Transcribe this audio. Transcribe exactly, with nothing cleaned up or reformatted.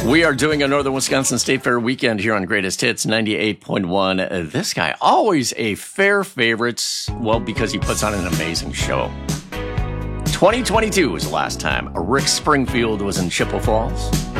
We are doing a Northern Wisconsin State Fair weekend here on Greatest Hits ninety-eight point one. Uh, this guy, always a fair favorite, well, because he puts on an amazing show. twenty twenty-two was the last time Rick Springfield was in Chippewa Falls.